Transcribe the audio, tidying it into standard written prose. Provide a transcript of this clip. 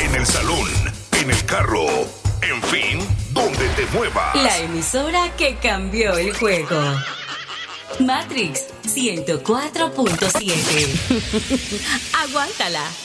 en el salón, en el carro, en fin, donde te muevas. La emisora que cambió el juego. Matrix 104.7. Aguántala.